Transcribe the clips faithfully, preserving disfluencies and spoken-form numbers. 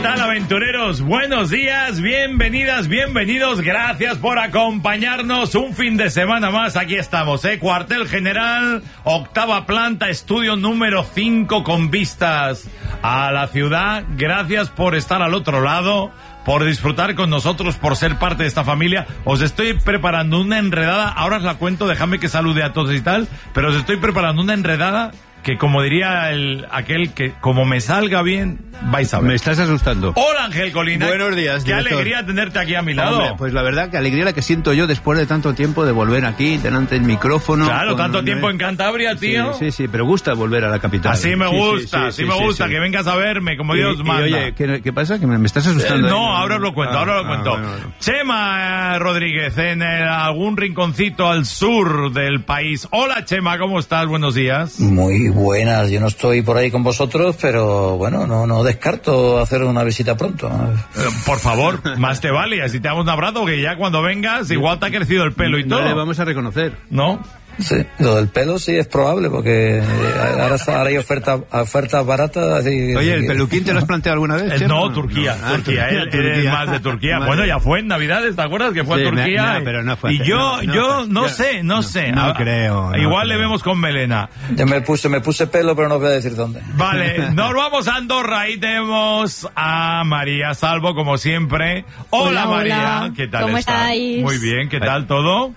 tal, aventureros? Buenos días, bienvenidas, bienvenidos. Gracias por acompañarnos un fin de semana más. Aquí estamos, ¿eh? Cuartel General, octava planta, estudio número cinco con vistas a la ciudad. Gracias por estar al otro lado, por disfrutar con nosotros, por ser parte de esta familia. Os estoy preparando una enredada, ahora os la cuento, dejadme que salude a todos y tal, pero os estoy preparando una enredada que, como diría el aquel, que como me salga bien, vais a ver. Me estás asustando. Hola, Ángel Colina. Buenos días, Qué director. alegría tenerte aquí a mi lado. Hombre, pues la verdad que alegría la que siento yo después de tanto tiempo de volver aquí, delante del micrófono. Claro, con... tanto tiempo en Cantabria, tío. Sí, sí, sí, pero gusta volver a la capital. Así me Sí, gusta, sí, así sí, me sí, gusta, sí. que vengas a verme, como Dios y, manda. Y, oye, ¿qué, qué pasa? Que me, me estás asustando. Eh, ahí, no, ahora os lo cuento, Ah, ahora os lo ah, cuento. bueno, bueno. Chema Rodríguez, en eh, algún rinconcito al sur del país. Hola, Chema, ¿cómo estás? Buenos días. Muy buenas, yo no estoy por ahí con vosotros, pero bueno, no, no descarto hacer una visita pronto. Eh, por favor, más te vale, así te damos un abrazo, que ya cuando vengas igual te ha crecido el pelo y No todo. le vamos a reconocer. ¿No? Sí, lo del pelo sí es probable, porque ahora, ahora hay ofertas ofertas baratas. Y, Oye, ¿el peluquín te lo has planteado alguna vez, Eh, Chema? no, Turquía, Ah, Turquía, él, él es Turquía. más de Turquía. Vale. Bueno, ya fue en Navidades, ¿te acuerdas? Que fue Sí, a Turquía. me- no, pero no fue y hace- yo, no, no yo fue- no yo- sé, no, no, sé. no Ah, creo, no igual le creo. vemos con melena. Ya me puse, me puse pelo, pero no voy a decir dónde. Vale, nos vamos a Andorra y tenemos a María Salvo, como siempre. Hola, Hola, María, hola. ¿qué tal ¿Cómo estás? estáis? Muy bien, ¿qué tal todo?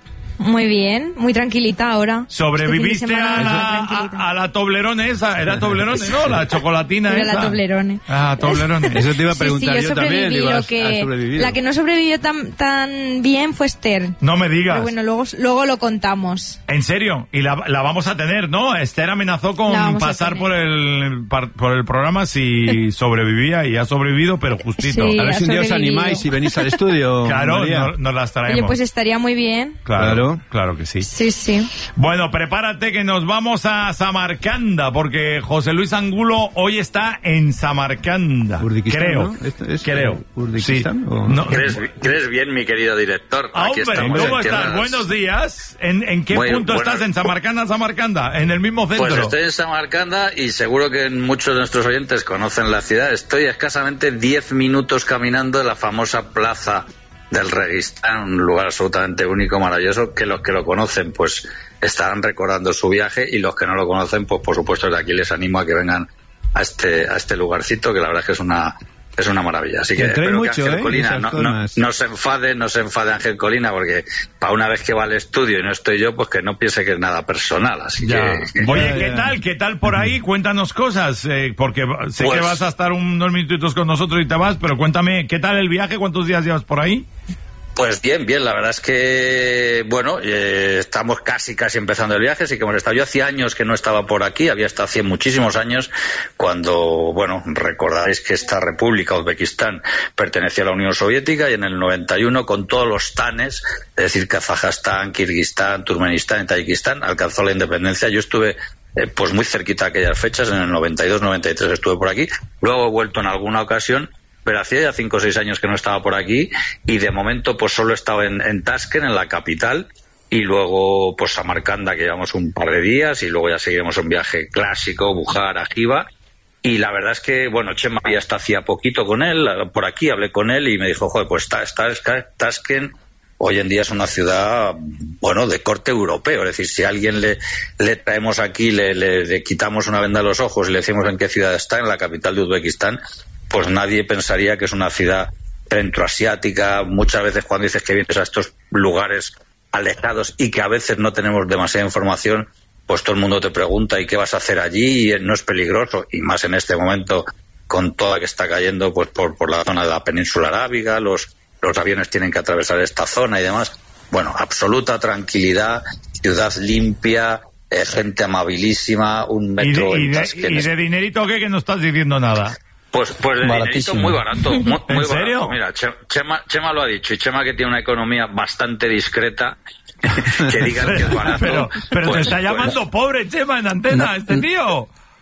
Muy bien, muy tranquilita ahora. ¿Sobreviviste Este fin de a semana muy la, tranquilita. a, a la Toblerone esa? ¿Era Toblerone, no? La chocolatina Era esa. la Toblerone. Ah, Toblerone. Eso te iba a Sí, preguntar sí, yo yo también. sobreviví, digo, lo ¿has- que, has sobrevivido? la que no sobrevivió tan, tan bien fue Esther. No me digas. Pero bueno, luego, luego lo contamos. En serio, y la, la vamos a tener, ¿no? Esther amenazó con La vamos a pasar tener. por el par- por el programa si sobrevivía, y ha sobrevivido, pero justito. Sí. A ver si un día os sobrevivido. animáis y venís al estudio. Claro, María. no- nos las traemos. Oye, pues estaría muy bien. claro, Claro. claro que sí. Sí, sí. Bueno, prepárate que nos vamos a Samarcanda, porque José Luis Angulo hoy está en Samarcanda. Uzbekistán, Creo. ¿no? ¿Esto es, Creo. eh, Uzbekistán, Sí. o- No. ¿Crees, crees bien, mi querido director? Ah, Aquí hombre, estamos ¿cómo en estás? tierras- Buenos días. ¿En, en qué Bueno, punto bueno. estás? ¿En Samarcanda, Samarcanda? ¿En el mismo centro? Pues estoy en Samarcanda y seguro que muchos de nuestros oyentes conocen la ciudad. Estoy a escasamente diez minutos caminando de la famosa plaza del Registán, un lugar absolutamente único, maravilloso, que los que lo conocen pues estarán recordando su viaje, y los que no lo conocen, pues por supuesto desde aquí les animo a que vengan a este a este lugarcito, que la verdad es que es una es una maravilla. Así que Entráis espero que mucho, Ángel ¿eh? Colina Esas no, no, zonas. no se enfade, no se enfade Ángel Colina, porque para una vez que va al estudio y no estoy yo, pues que no piense que es nada personal. Así Ya. que Oye, Ya, ¿qué ya. tal? ¿Qué tal por ahí? Cuéntanos cosas, eh, porque sé Pues- que vas a estar unos minutitos con nosotros y te vas, pero cuéntame, ¿qué tal el viaje? ¿Cuántos días llevas por ahí? Pues bien, bien, la verdad es que, bueno, eh, estamos casi, casi empezando el viaje, así que hemos estado. Yo hacía años que no estaba por aquí, había estado hace muchísimos años, cuando, bueno, recordaréis que esta república, Uzbekistán, pertenecía a la Unión Soviética, y en el noventa y uno, con todos los tanes, es decir, Kazajstán, Kirguistán, Turkmenistán y Tayikistán, alcanzó la independencia. Yo estuve eh, pues muy cerquita de aquellas fechas, en el noventa y dos, noventa y tres estuve por aquí, luego he vuelto en alguna ocasión, pero hacía ya cinco o seis años que no estaba por aquí, y de momento pues solo he estado en, en Tashkent, en la capital, y luego pues Samarcanda, que llevamos un par de días, y luego ya seguiremos un viaje clásico, Bujar, Ajiba. Y la verdad es que, bueno, Chema ya está hacía poquito con él, por aquí hablé con él y me dijo, joder, pues está, está, está Tashkent hoy en día es una ciudad, bueno, de corte europeo. Es decir, si a alguien le, le traemos aquí, le, le, le quitamos una venda de los ojos y le decimos en qué ciudad está, en la capital de Uzbekistán, pues nadie pensaría que es una ciudad centroasiática. Muchas veces cuando dices que vienes a estos lugares alejados y que a veces no tenemos demasiada información, pues todo el mundo te pregunta, ¿y qué vas a hacer allí? Y no es peligroso, y más en este momento con toda que está cayendo pues por, por la zona de la península arábiga, los, los aviones tienen que atravesar esta zona y demás. Bueno, absoluta tranquilidad, ciudad limpia, eh, gente amabilísima, un metro ¿Y de, y en de, Tashkent. y de dinerito qué? Que no estás diciendo nada. Pues, pues de dinerito Baratísimo. muy barato, muy, muy ¿En barato. serio? Mira, Che- Chema, Chema lo ha dicho, y Chema, que tiene una economía bastante discreta, que digan que es barato. pero pero te pues- está pues- llamando pobre, Chema, en antena, este tío.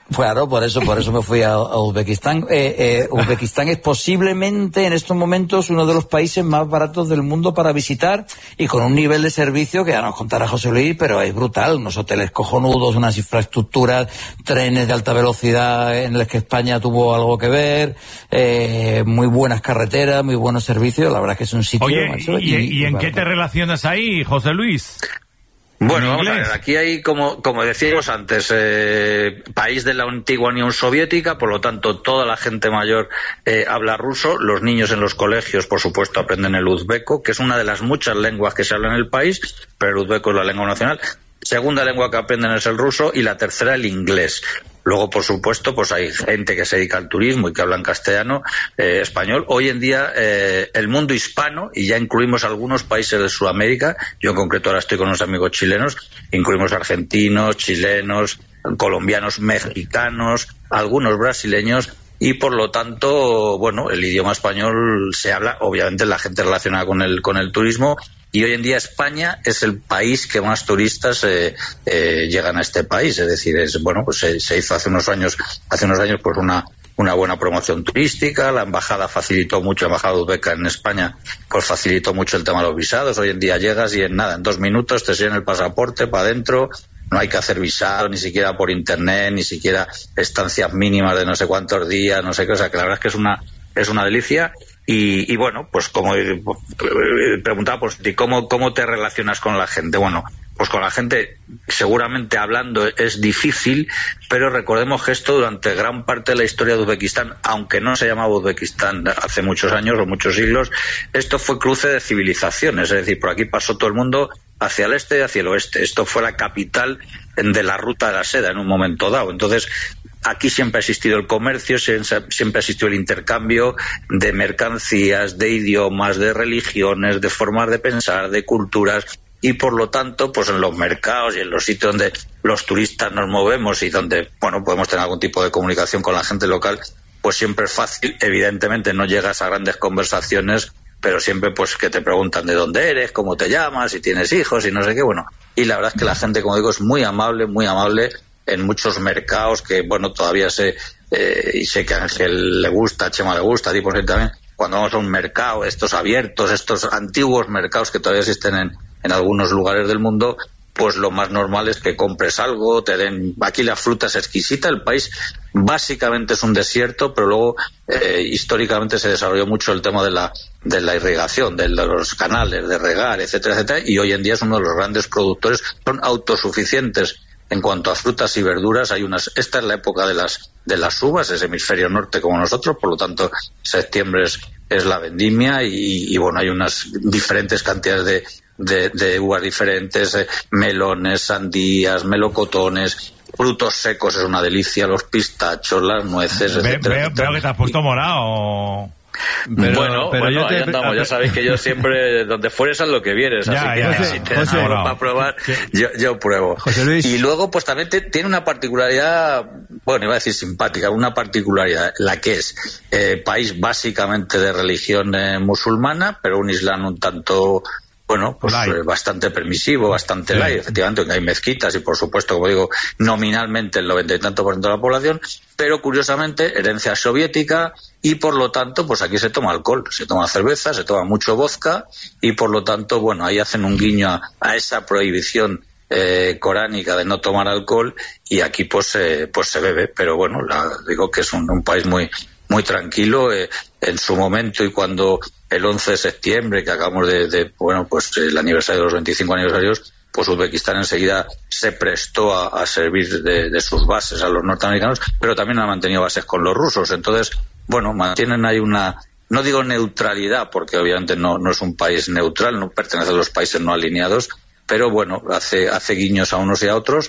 Claro, por eso, por eso me fui a, a Uzbekistán. Eh, eh, Uzbekistán es posiblemente en estos momentos uno de los países más baratos del mundo para visitar y con un nivel de servicio que ya nos contará José Luis, pero es brutal. Unos hoteles cojonudos, unas infraestructuras, trenes de alta velocidad en los que España tuvo algo que ver, eh, muy buenas carreteras, muy buenos servicios. La verdad es que es un sitio... Oye, macho, ¿y, y, y en barato. qué te relacionas ahí, José Luis? Bueno, vamos a ver, aquí hay, como, como decíamos antes, eh, país de la antigua Unión Soviética, por lo tanto, toda la gente mayor eh, habla ruso. Los niños en los colegios, por supuesto, aprenden el uzbeco, que es una de las muchas lenguas que se hablan en el país, pero el uzbeco es la lengua nacional. Segunda lengua que aprenden es el ruso y la tercera el inglés. Luego, por supuesto, pues hay gente que se dedica al turismo y que habla en castellano, eh, español. Hoy en día, eh, el mundo hispano, y ya incluimos algunos países de Sudamérica, yo en concreto ahora estoy con unos amigos chilenos, incluimos argentinos, chilenos, colombianos, mexicanos, algunos brasileños, y por lo tanto, bueno, el idioma español se habla, obviamente, la gente relacionada con el, con el turismo. Y hoy en día España es el país que más turistas eh, eh, llegan a este país. Es decir, es bueno, pues se, se hizo hace unos años, hace unos años, pues una una buena promoción turística. La embajada facilitó mucho, la embajada uzbeca en España, pues facilitó mucho el tema de los visados. Hoy en día llegas y en nada, en dos minutos te siguen el pasaporte para adentro. No hay que hacer visado, ni siquiera por internet, ni siquiera estancias mínimas de no sé cuántos días, no sé qué. O sea, que la verdad es que es una es una delicia. Y, y bueno, pues como eh, preguntaba, pues ¿cómo, cómo te relacionas con la gente? Bueno, pues con la gente seguramente hablando es difícil, pero recordemos que esto durante gran parte de la historia de Uzbekistán, aunque no se llamaba Uzbekistán hace muchos años o muchos siglos, esto fue cruce de civilizaciones, es decir, por aquí pasó todo el mundo hacia el este y hacia el oeste. Esto fue la capital de la ruta de la seda en un momento dado. Entonces, aquí siempre ha existido el comercio, siempre ha existido el intercambio de mercancías, de idiomas, de religiones, de formas de pensar, de culturas, y por lo tanto, pues en los mercados y en los sitios donde los turistas nos movemos y donde, bueno, podemos tener algún tipo de comunicación con la gente local, pues siempre es fácil. Evidentemente no llegas a grandes conversaciones, pero siempre pues que te preguntan de dónde eres, cómo te llamas, si tienes hijos y no sé qué, bueno. Y la verdad es que la gente, como digo, es muy amable, muy amable en muchos mercados que, bueno, todavía sé, eh, y sé que a Ángel le gusta, a Chema le gusta, a ti por ejemplo también, cuando vamos a un mercado, estos abiertos, estos antiguos mercados que todavía existen en, en algunos lugares del mundo, pues lo más normal es que compres algo, te den... Aquí la fruta es exquisita, el país básicamente es un desierto, pero luego eh, históricamente se desarrolló mucho el tema de la de la irrigación, de los canales, de regar, etcétera, etcétera, y hoy en día es uno de los grandes productores, son autosuficientes en cuanto a frutas y verduras. Hay unas, esta es la época de las de las uvas, es hemisferio norte como nosotros, por lo tanto septiembre es, es la vendimia y, y bueno, hay unas diferentes cantidades de De, de uvas diferentes, eh, melones, sandías, melocotones, frutos secos, es una delicia, los pistachos, las nueces, Ve, etcétera, veo, etcétera. veo que te has puesto morado. Pero- bueno, pero bueno, yo te- ahí andamos, ya sabéis que yo siempre, donde fueres a lo que vienes, Ya, así que ya ahí, sé. si te José, algo para probar, yo, yo pruebo. José Luis. Y luego, pues también te- tiene una particularidad, bueno, iba a decir simpática, una particularidad, la que es eh, país básicamente de religión eh, musulmana, pero un islam un tanto... Bueno, pues Light. eh, bastante permisivo, bastante Sí. light, efectivamente, donde hay mezquitas y, por supuesto, como digo, nominalmente el noventa y tanto por ciento de la población, pero curiosamente herencia soviética y, por lo tanto, pues aquí se toma alcohol, se toma cerveza, se toma mucho vodka y, por lo tanto, bueno, ahí hacen un guiño a, a esa prohibición eh, coránica de no tomar alcohol y aquí pues eh, pues se bebe, pero bueno, la, digo que es un, un país muy muy tranquilo eh, en su momento. Y cuando el once de septiembre, que acabamos de, de bueno, pues el aniversario de los veinticinco aniversarios, pues Uzbekistán enseguida se prestó a, a servir de, de sus bases a los norteamericanos, pero también ha mantenido bases con los rusos. Entonces, bueno, mantienen ahí una, no digo neutralidad, porque obviamente no, no es un país neutral, no pertenece a los países no alineados, pero bueno, hace, hace guiños a unos y a otros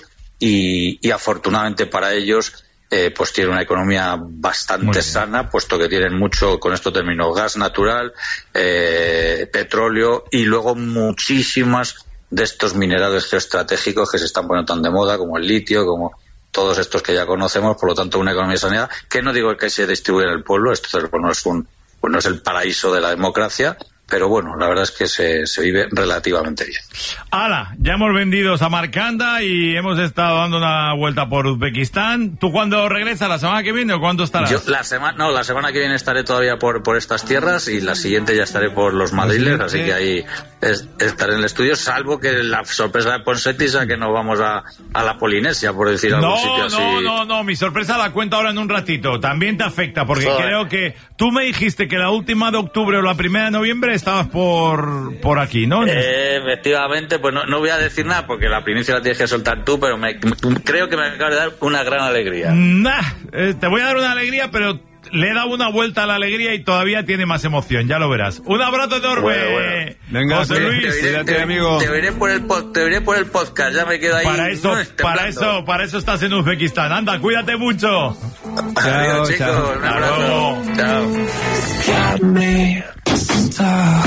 y, y afortunadamente para ellos, Eh, pues tiene una economía bastante sana, puesto que tienen mucho, con esto termino, gas natural, eh, petróleo y luego muchísimas de estos minerales geoestratégicos que se están poniendo tan de moda, como el litio, como todos estos que ya conocemos. Por lo tanto, una economía saneada, que no digo que se distribuya en el pueblo, esto no es un, pues no es el paraíso de la democracia, pero bueno, la verdad es que se, se vive relativamente bien. ¡Hala! Ya hemos vendido Samarcanda y hemos estado dando una vuelta por Uzbekistán. ¿Tú cuándo regresas? ¿La semana que viene o cuándo estarás? Yo la semana, no, la semana que viene estaré todavía por, por estas tierras y la siguiente ya estaré por los Madriles, así que ahí es, estaré en el estudio, salvo que la sorpresa de Ponseti sea que nos vamos a, a la Polinesia, por decir algún no, sitio así. No, no, no, mi sorpresa la cuento ahora en un ratito. También te afecta, porque Joder. creo que tú me dijiste que la última de octubre o la primera de noviembre estabas por, por aquí, ¿no? Eh, efectivamente, pues no, no voy a decir nada porque la primicia la tienes que soltar tú, pero me, creo que me acaba de dar una gran alegría. Nah, eh, te voy a dar una alegría, pero le he dado una vuelta a la alegría y todavía tiene más emoción, ya lo verás. Un abrazo enorme. Bueno, bueno. Venga, José te, Luis. te, te, te, amigo. Te veré por el, pod, te veré por el podcast, ya me quedo ahí. Para eso, no, para eso, para eso estás en Uzbekistán. Anda, cuídate mucho. Chao, Adiós, chicos. Chao. Un abrazo. Chao.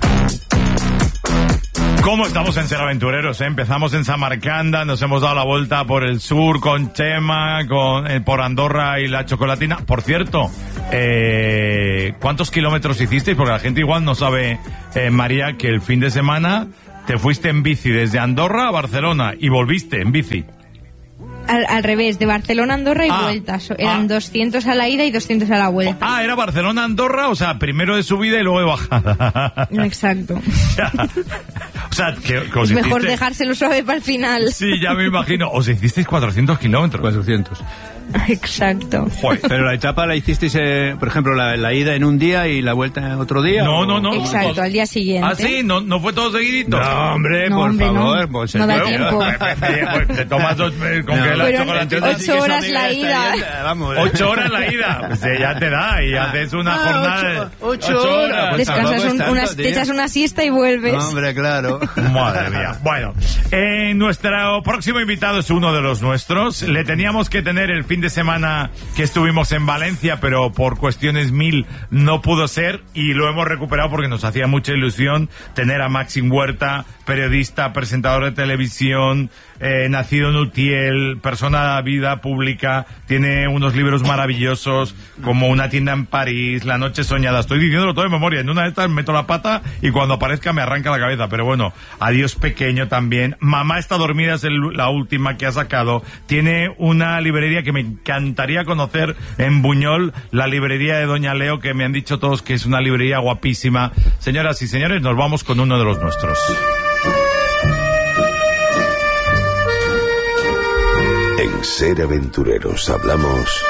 ¿Cómo estamos en Ser Aventureros? ¿eh? Empezamos en Samarcanda, nos hemos dado la vuelta por el sur con Chema, con, eh, por Andorra y la Chocolatina. Por cierto, eh, ¿cuántos kilómetros hicisteis? Porque la gente igual no sabe, eh, María, que el fin de semana te fuiste en bici desde Andorra a Barcelona y volviste en bici. Al, al revés, de Barcelona a Andorra y Ah, vueltas. Eran ah. doscientos a la ida y doscientos a la vuelta. Ah, era Barcelona Andorra, o sea, primero de subida y luego de bajada. Exacto. O sea, que, que os Es mejor hiciste- dejárselo suave para el final. Sí, ya me imagino. Os hicisteis cuatrocientos kilómetros. cuatrocientos. Exacto. Joder. Pero la etapa la hicisteis, eh, por ejemplo, la, la ida en un día y la vuelta en otro día. No, ¿o? no, no. Exacto, al día siguiente. ¿Ah, sí? ¿No, no fue todo seguidito? No, hombre, No, por hombre, no. favor. pues, No da eh, tiempo. Pues te tomas dos, eh, con No. que la Fueron chocolatina- ocho Sí que esa horas amiga la estaría- ida. Vamos, eh. Ocho horas la ida. Pues eh, ya te da y haces una Ah, jornada de... ocho- ocho horas. Pues Descansas tampoco es un- tanto, unas, tío. te echas una siesta y vuelves. No, hombre, claro. Madre mía. Bueno, eh, nuestro próximo invitado es uno de los nuestros. Le teníamos que tener el fin de semana que estuvimos en Valencia, pero por cuestiones mil no pudo ser y lo hemos recuperado porque nos hacía mucha ilusión tener a Maxim Huerta, periodista, presentador de televisión, eh, nacido en Utiel, persona de vida pública, tiene unos libros maravillosos como Una tienda en París, La noche soñada. Estoy diciéndolo todo de memoria. En una de estas meto la pata y cuando aparezca me arranca la cabeza. Pero bueno, Adiós pequeño también. Mamá está dormida es el- la última que ha sacado. Tiene una librería que me encantaría conocer en Buñol, la librería de Doña Leo, que me han dicho todos que es una librería guapísima. Señoras y señores, nos vamos con uno de los nuestros. En Ser Aventureros hablamos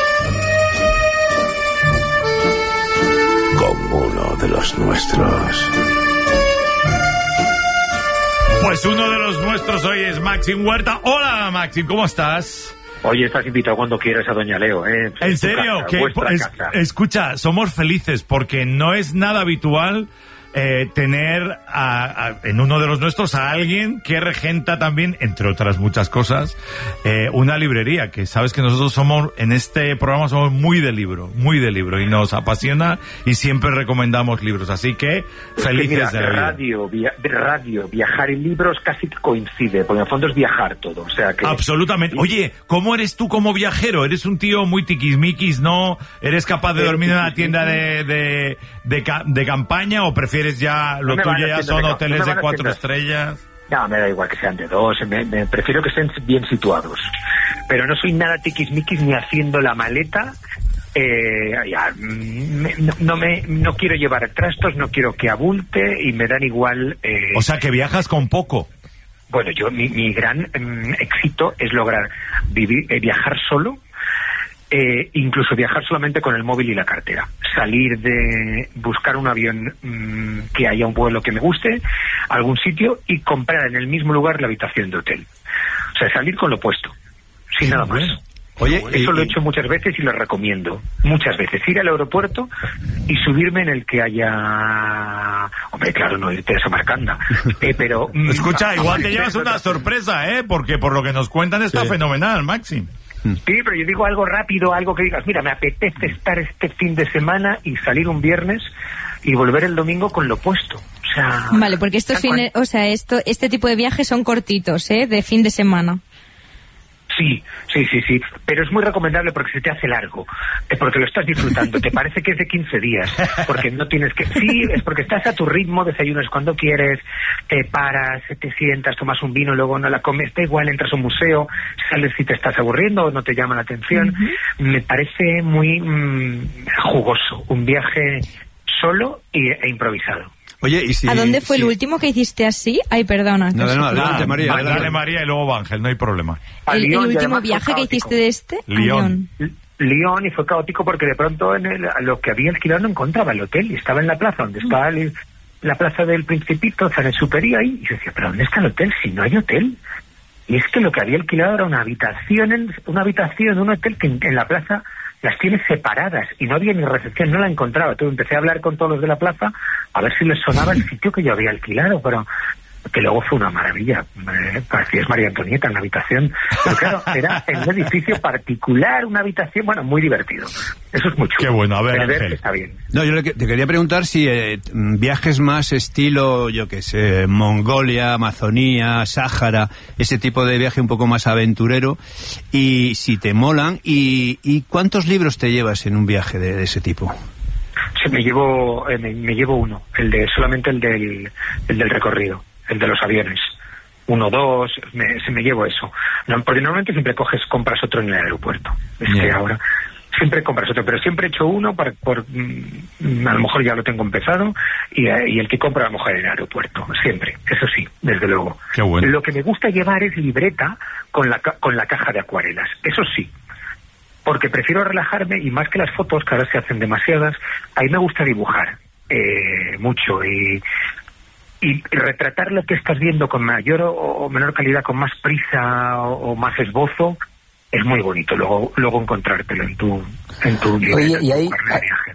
con uno de los nuestros. Pues uno de los nuestros hoy es Maxim Huerta. Hola, Maxim, ¿cómo estás? Oye, estás invitado cuando quieras a Doña Leo, ¿eh? ¿En Tu serio? casa, Que, vuestra es- casa. escucha, somos felices porque no es nada habitual eh, tener a- a- en uno de los nuestros a alguien que regenta también, entre otras muchas cosas, eh, una librería, que sabes que nosotros somos, en este programa somos muy de libro, muy de libro, y nos apasiona y siempre recomendamos libros, así que felices Mira, de la vida. radio, via- de radio, viajar y libros casi que coincide, porque en el fondo es viajar todo, o sea que... Absolutamente. Oye, ¿cómo eres tú como viajero? ¿Eres un tío muy tiquismiquis, no? ¿Eres capaz de Eh, dormir en una tiquismiquis. tienda de, de, de, ca- de campaña o prefieres ya, lo No me tuyo van ya haciendo son de ca- hoteles no me de van cuatro haciendo- estrellas? No, me da igual que sean de dos, me, me- prefiero que estén bien situados. Pero no soy nada tiquismiquis ni haciendo la maleta. Eh, ya, mm, me- no, no me, no quiero llevar trastos, no quiero que abulte y me dan igual... eh, O sea, que viajas con poco. Bueno, yo mi, mi gran mm, éxito es lograr vivir, eh, viajar solo, eh, incluso viajar solamente con el móvil y la cartera. Salir de buscar un avión mm, que haya un vuelo que me guste, algún sitio y comprar en el mismo lugar la habitación de hotel. O sea, salir con lo puesto, sin Qué nada más. bueno. Oye, Eso y- lo he y- hecho muchas veces y lo recomiendo. Muchas veces. Ir al aeropuerto y subirme en el que haya... Hombre, claro, no irte a Samarcanda. Eh, pero... mm, Escucha, igual te sí, llevas sí, una sí. sorpresa, ¿eh? Porque por lo que nos cuentan está Sí. fenomenal, Maxim. Sí, pero yo digo algo rápido, algo que digas, mira, me apetece estar este fin de semana y salir un viernes y volver el domingo con lo puesto. O sea... Vale, porque estos tal cual. fines, o sea, esto, este tipo de viajes son cortitos, ¿eh? De fin de semana. Sí, sí, sí, sí, pero es muy recomendable porque se te hace largo, eh, porque lo estás disfrutando, te parece que es de quince días, porque no tienes que... Sí, es porque estás a tu ritmo, desayunas cuando quieres, te paras, te sientas, tomas un vino, luego no la comes, da igual, entras a un museo, sales si te estás aburriendo o no te llama la atención. Uh-huh. Me parece muy mmm, jugoso, un viaje solo y, e improvisado. Oye, ¿y si, ¿A dónde fue si... el último que hiciste así? Ay, perdona. No, no, no, adelante, María. Dale, dale, María, y luego va Ángel, no hay problema. ¿El, el último viaje que hiciste de este? Lyon. Lyon, y fue caótico porque de pronto en el, lo que había alquilado no encontraba el hotel, y estaba en la plaza, donde está el, la plaza del Principito, San Exupéry ahí, y yo decía, ¿pero dónde está el hotel si no hay hotel? Y es que lo que había alquilado era una habitación, en, una habitación en un hotel que en, en la plaza las tiene separadas y no había ni recepción, no la encontraba. Entonces empecé a hablar con todos los de la plaza a ver si les sonaba el sitio que yo había alquilado, pero que luego fue una maravilla. Eh, parecía es María Antonieta en la habitación, pero claro, era en un edificio particular, una habitación, bueno, muy divertido. Eso es mucho. Qué bueno, a ver, Ángel. Ángel. Está bien. No, yo le, te quería preguntar si eh, viajes más estilo, yo qué sé, Mongolia, Amazonía, Sáhara, ese tipo de viaje un poco más aventurero, y si te molan, y, y ¿cuántos libros te llevas en un viaje de, de ese tipo? Sí, me llevo, eh, me, me llevo uno, el de solamente el del, el del recorrido, el de los aviones. Uno, dos, me, se me llevo eso. No, porque normalmente siempre coges, compras otro en el aeropuerto. Es yeah. que ahora siempre compras otro, pero siempre he hecho uno para, por, mm, a lo mejor ya lo tengo empezado, y, y el que compro a lo mejor en el aeropuerto, siempre, eso sí, desde luego. Qué bueno. Lo que me gusta llevar es libreta con la, con la caja de acuarelas, eso sí, porque prefiero relajarme, y más que las fotos, que ahora se hacen demasiadas, a mí me gusta dibujar eh, mucho, y y retratar lo que estás viendo con mayor o, o menor calidad, con más prisa o, o más esbozo, es muy bonito luego luego encontrártelo en tu en tu Oye, y hay,